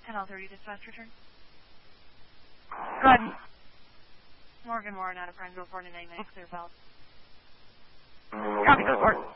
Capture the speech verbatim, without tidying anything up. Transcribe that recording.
ten L thirty dispatch return. Go ahead. Morgan Warren out of Friend, go for an eight nine clear pal. Copy, go for it.